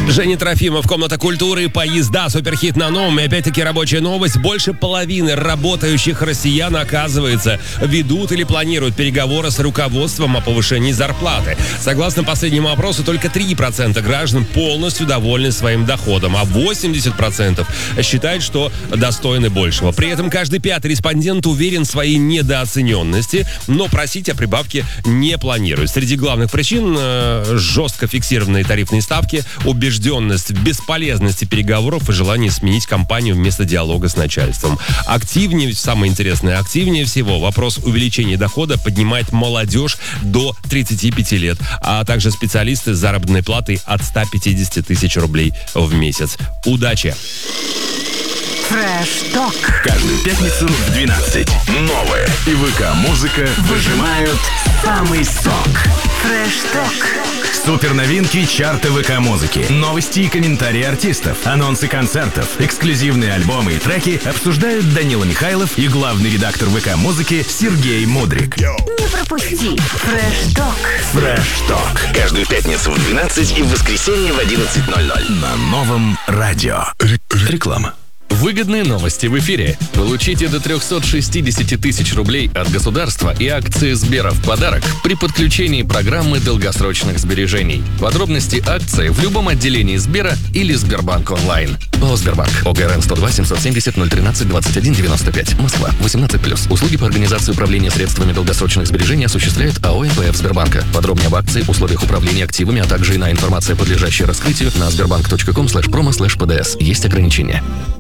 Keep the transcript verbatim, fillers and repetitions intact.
Женя Трофимов, «Комната культуры», поезда, суперхит на новом. И опять-таки рабочая новость. Больше половины работающих россиян, оказывается, ведут или планируют переговоры с руководством о повышении зарплаты. Согласно последнему опросу, только три процента граждан полностью довольны своим доходом, а восемьдесят процентов считают, что достойны большего. При этом каждый пятый респондент уверен в своей недооцененности, но просить о прибавке не планирует. Среди главных причин э, жестко фиксированные тарифные ставки, убежденность в бесполезности переговоров и желание сменить компанию вместо диалога с начальством. Активнее, самое интересное, активнее всего вопрос увеличения дохода поднимает молодежь до тридцати пяти лет, а также специалисты с заработной платой от ста пятидесяти тысяч рублей в месяц. Удачи! Фреш-ток. Каждую пятницу в двенадцать. Новая и ВК-музыка выжимают самый сок. Фреш-ток. Супер новинки чарта ВК-музыки. Новости и комментарии артистов. Анонсы концертов. Эксклюзивные альбомы и треки обсуждают Данила Михайлов и главный редактор ВК-музыки Сергей Мудрик. Не пропусти. Фреш-ток. Фреш-ток. Каждую пятницу в двенадцать и в воскресенье в одиннадцать ноль ноль. На новом радио. Реклама. Выгодные новости в эфире. Получите до триста шестьдесят тысяч рублей от государства и акции Сбера в подарок при подключении программы долгосрочных сбережений. Подробности акции в любом отделении Сбера или Сбербанк онлайн. ООО «Сбербанк». ОГРН сто два семьсот семьдесят ноль тринадцать двадцать один девяносто пять. Москва. восемнадцать плюс. Услуги по организации управления средствами долгосрочных сбережений осуществляет АО «эн пэ эф Сбербанка». Подробнее об акции, условиях управления активами, а также иная информация, подлежащая раскрытию на сбербанк точка ком слэш промо слэш пэ дэ эс. Есть ограничения.